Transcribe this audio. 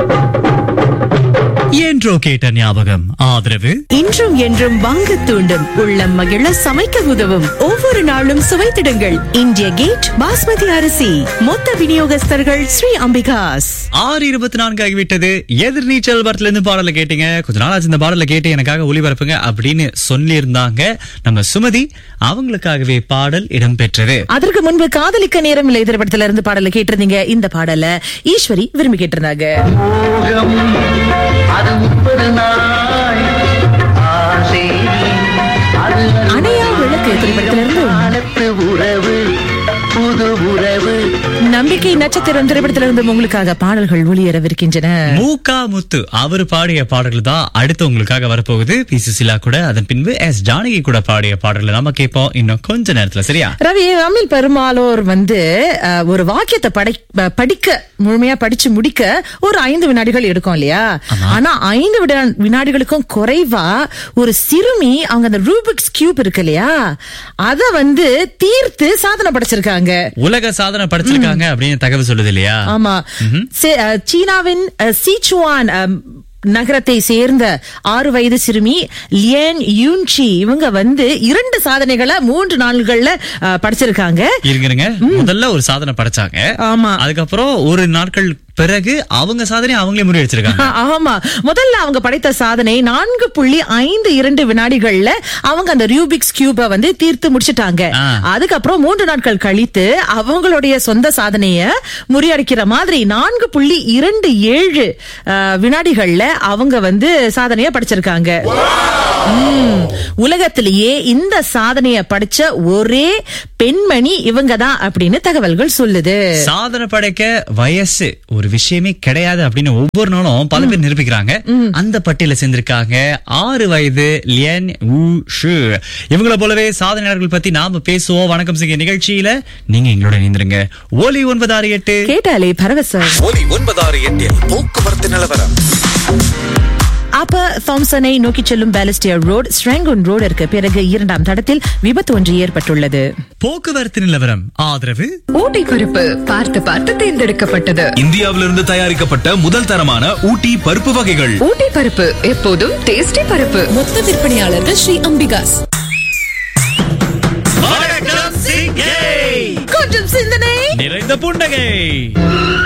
என்றோ கேட்ட ஞாபகம் ஆதரவு இன்றும் என்றும் வாங்க தூண்டும் உள்ளம் மகிழ சமைக்க உதவும் ஒவ்வொரு நாளும் சுவைத்திடுங்கள் இந்திய கேட் பாஸ்மதி அரிசி மொத்த விநியோகஸ்தர்கள் ஸ்ரீ அம்பிகாஸ். 6:24 ஆகிவிட்டது. எதிர்நீச்சல் படத்துல இருந்து பாடல கேட்டீங்க. கொஞ்ச நாள் ஆச்சு இந்த பாடல கேட்டு எனக்காக ஒளிபரப்புங்க அப்படின்னு சொல்லியிருந்தாங்க நம்ம சுமதி. அவங்களுக்காகவே பாடல் இடம்பெற்றது. அதற்கு முன்பு காதலிக்க நேரம் இல்லை திரைப்படத்துல இருந்து பாடல கேட்டிருந்தீங்க. இந்த பாடல ஈஸ்வரி விரும்பி கேட்டிருந்தாங்க. அணையா விளக்கு திரைப்படத்திலிருந்து நம்பிக்கை நட்சத்திரம் திரைப்படத்திலிருந்து உங்களுக்காக பாடல்கள் ஒளியரவிருக்கின்றன. மூகா முத்து அவர் பாடிய பாடல்கள் தான் அடுத்து உங்களுக்காக வரப்போகுது. பி சுசிலா கூட, அதன் பின்பு எஸ் ஜானகி கூட பாடிய பாடல்கள் நம்ம கேட்போம் இன்னும் கொஞ்ச நேரத்துல. சரியா ரவி, அமில் பெருமாளோர் ஒரு வாக்கியத்தை படிக்க முழுமையா படிச்சு முடிக்க ஒரு 5 வினாடிகள் எடுக்கும் இல்லையா? ஆனா 5 வினாடிகளுக்கும் குறைவா ஒரு சிறுமி அவங்க அந்த ரூபிக்ஸ் கியூப் இருக்கு இல்லையா, அத தீர்த்து சாதனை படைச்சிருக்காங்க. உலக சாதனை படைச்சிருக்காங்க அப்படின்னு தகவல் சொல்லுது இல்லையா? ஆமா. சீனாவின் சீச்சுவான் நகரத்தை சேர்ந்த 6 வயது சிறுமி லியன் யூன்சி இவங்க 2 சாதனைகளை 3 நாள்கள்ல படைச்சிருக்காங்க. இருங்க, முதல்ல ஒரு சாதனை படைச்சாங்க. ஆமா. அதுக்கப்புறம் ஒரு நாட்கள் பிறகு அவங்க சாதனை அவங்களே முறியடிச்சிருக்காங்க. ஆமா, முதல்ல அவங்க படைத்த சாதனை 4.52 வினாடிகள்ல அவங்க அந்த ரூபிக்ஸ் கியூப தீர்த்து முடிச்சிட்டாங்க. அதுக்கப்புறம் 3 நாட்கள் கழித்து அவங்களுடைய சொந்த சாதனைய முறியடிக்கிற மாதிரி 4.27 வினாடிகள்ல அவங்க சாதனைய படைச்சிருக்காங்க. உலகத்திலேயே இந்த சாதனைய படிச்ச ஒரே பெண்மணி இவங்க தான் அப்படின்னு தகவல்கள் சொல்லுது. சாதனை படைக்க வயசு ஒரு விஷயமே கிடையாது அப்படின்னு ஒவ்வொரு நாளும் பல பேர் நிரூபிக்கிறாங்க. அந்த பட்டியல சேர்ந்திருக்காங்க 6 வயது லியன் வு ஷு. இவங்கள போலவே சாதனையாளர்கள் பத்தி நாம பேசுவோம் வணக்கம் சிங்க நிகழ்ச்சியில. நீங்க எங்களோட இணைந்திருங்க. ஒலி 968 கேட்டாலே பரவசம். ஒலி 968 போக்குவரத்து நிலவரம். அப்பர் தாம்சனை நோக்கி செல்லும் பாலஸ்டியர் ரோட் ஸ்ட்ராங்கன் ரோடிற்கு பிறகு 2ஆம் தடத்தில் விபத்து ஒன்று ஏற்பட்டுள்ளது. போக்குவரத்து நிலவரம் ஆதரவு ஊட்டி பருப்பு பார்த்து பார்த்து தேர்ந்தெடுக்கப்பட்டது. இந்தியாவிலிருந்து தயாரிக்கப்பட்ட முதல் தரமான ஊட்டி பருப்பு வகைகள். ஊட்டி பருப்பு எப்போதும் டேஸ்டி பருப்பு. மொத்த விற்பனையாளர்கள் ஸ்ரீ அம்பிகாஸ். வணக்கம் சிங்கை. கொஞ்சம் சிந்தனை நிறைந்த புன்னகை.